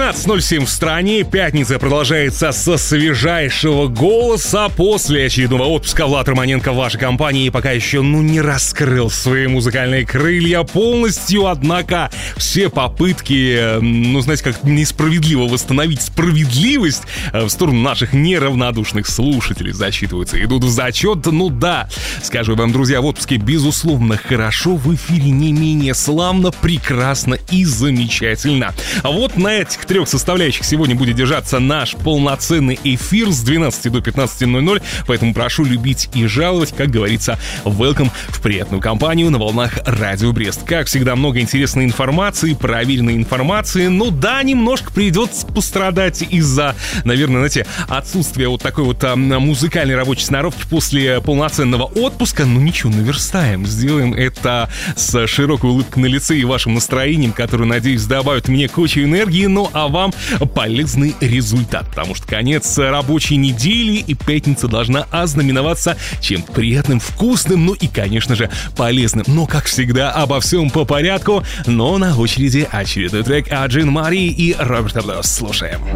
12:07 в стране. Пятница продолжается со свежайшего голоса. После очередного отпуска Влад Романенко в вашей компании пока еще не раскрыл свои музыкальные крылья полностью. Однако все попытки, знаете, как несправедливо восстановить справедливость в сторону наших неравнодушных слушателей засчитываются, идут в зачет. Да, скажу вам, друзья, в отпуске безусловно хорошо, в эфире не менее славно, прекрасно и замечательно. А вот на этих трех составляющих сегодня будет держаться наш полноценный эфир с 12 до 15:00, поэтому прошу любить и жаловать, как говорится, welcome в приятную компанию на волнах Радио Брест. Как всегда, много интересной информации, проверенной информации, немножко придется пострадать из-за, наверное, знаете, отсутствия вот такой вот музыкальной рабочей сноровки после полноценного отпуска, ничего, наверстаем, сделаем это с широкой улыбкой на лице и вашим настроением, которое, надеюсь, добавит мне кучу энергии, а вам полезный результат, потому что конец рабочей недели и пятница должна ознаменоваться чем-то приятным, вкусным, и, конечно же, полезным. Но, как всегда, обо всем по порядку, но на очереди очередной трек от Джин Мари и Роберта Блюз. Слушаем.